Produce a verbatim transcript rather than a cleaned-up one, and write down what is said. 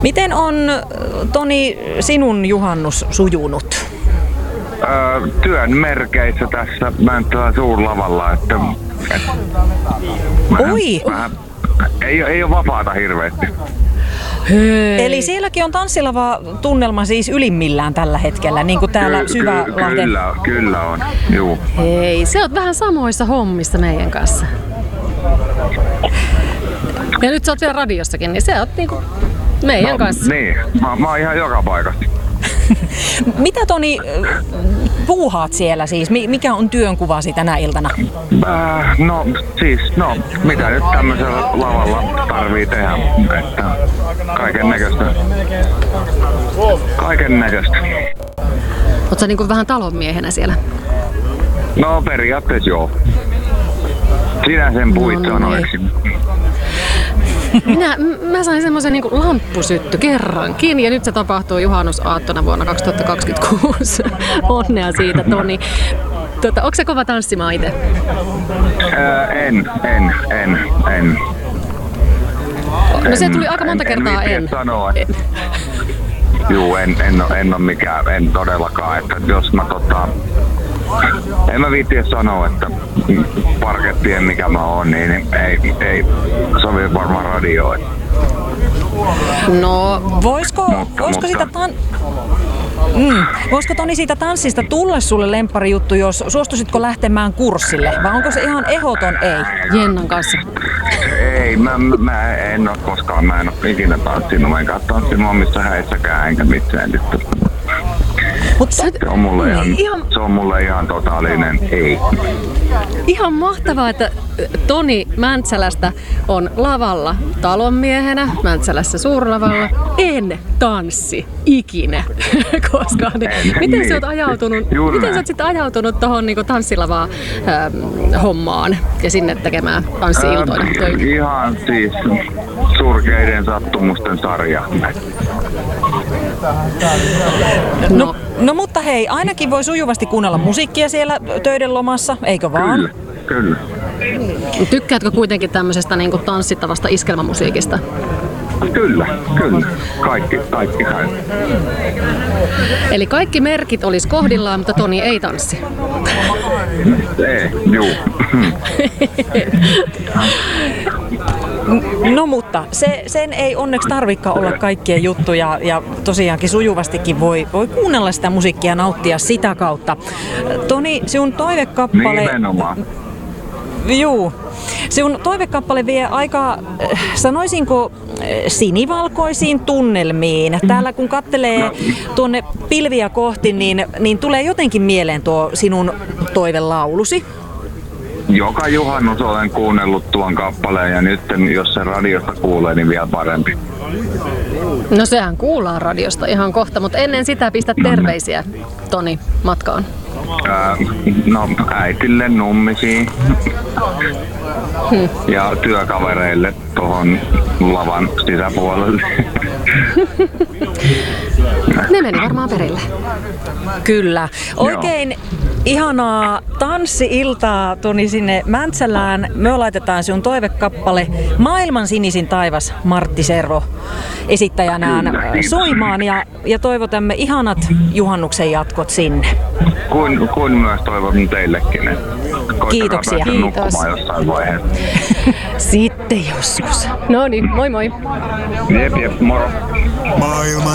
Miten on, Toni, sinun juhannus sujunut? Öö, työn merkeissä tässä Mäntsälän suurlavalla, että, että Oi! Vähän, ei, ei ole vapaata hirveästi. Hei. Eli sielläkin on tanssilava tunnelma siis ylimmillään tällä hetkellä, niin kuin täällä Ky- Syvälahden. ky- kyllä, kyllä on, juu. Hei, sä oot vähän samoissa hommissa meidän kanssa. Ja nyt sä oot vielä radiossakin, niin sä oot niinku meidän no, kanssa. Niin, mä, mä oon ihan joka paikassa. Mitä Toni puuhaat siellä siis? Mikä on työnkuvasi tänä iltana? Äh, no siis, no mitä nyt tämmöisellä lavalla tarvii tehdä, että kaiken näköistä. Kaiken näköistä. Oot sä niinku vähän talonmiehenä siellä? No periaatteessa joo. Sinä sen puit No sanoiksi. Minä, mä sain semmoisen niinku lamppusytty kerrankin ja nyt se tapahtuu juhannusaattona vuonna kaksituhattakaksikymmentäkuusi. Onnea siitä, Toni. Tota, onko se kova tanssimaan itse? Öö, en, en, en, en. No se tuli aika monta en, kertaa en. en. Sanoa. Juu, en, en, en, en ole mikään, en todellakaan. Että jos mä tota... En mä viitti sanoa, että parkettien mikä mä oon, niin ei, ei sovi varmaan radioon. No, voisiko, mutta, voisiko mutta. sitä tan... Mm. Voisiko Toni siitä tanssista tulla sulle lempparijuttu, jos suostusitko lähtemään kurssille? Vai onko se ihan ehdoton ei? Jennan kanssa. Ei, mä, mä en oo koskaan, mä en oo ikinä tanssinut, mä enkä tanssinut missä häissäkään, enkä missään. Mutta Se on mulle ihan, ihan, se on mulle ihan totaalinen ei. ihan mahtavaa, että Toni Mäntsälästä on lavalla talonmiehenä, Mäntsälässä suurlavalla. En tanssi ikinä koskaan. En, Miten niin. sä oot ajautunut, Juuri miten näin. sä oot sitten ajautunut tohon niinku tanssilavaa ähm, hommaan ja sinne tekemään tanssi-iltoina Äh, töitä? ihan siis surkeiden sattumusten sarja. no, no mutta hei, ainakin voi sujuvasti kuunnella musiikkia siellä töiden lomassa, eikö vaan? Kyllä, kyllä. Tykkäätkö kuitenkin tämmöisestä niinku tanssittavasta iskelmämusiikista? Kyllä, kyllä. Kaikki, kaikki käy. Eli kaikki merkit olisi kohdillaan, mutta Toni ei tanssi. Ei, juu. No mutta se, sen ei onneksi tarvikaan olla kaikkien juttuja ja tosiaankin sujuvastikin voi, voi kuunnella sitä musiikkia ja nauttia sitä kautta. Toni, sinun toivekappale... Nimenomaan. Juu. Sinun toivekappale vie aika, sanoisinko, sinivalkoisiin tunnelmiin. Täällä kun katselee tuonne pilviä kohti, niin, niin tulee jotenkin mieleen tuo sinun toivelaulusi. Joka juhannus olen kuunnellut tuon kappaleen ja nyt jos se radiosta kuulee, niin vielä parempi. No sehän kuullaan radiosta ihan kohta, mutta ennen sitä pistä terveisiä Toni matkaan. Ää, no äitille, nummisiin Hmm. ja työkavereille tuohon lavan sisäpuolelle. Ne meni varmaan perille. Kyllä. Oikein ihanaa tanssi-iltaa, Toni, sinne Mäntsälään. Me laitetaan sinun toivekappale Maailman sinisin taivas Martti Servo esittäjänään Kyllä, soimaan ja, ja toivotamme ihanat juhannuksen jatkot sinne. Kuin, kuin myös toivon teillekin. Kiitoksia. Päästä Kiitos. nukkumaan jossain vaiheessa. Sitten joskus. No niin, moi moi. Jep, jep, moro. Maailman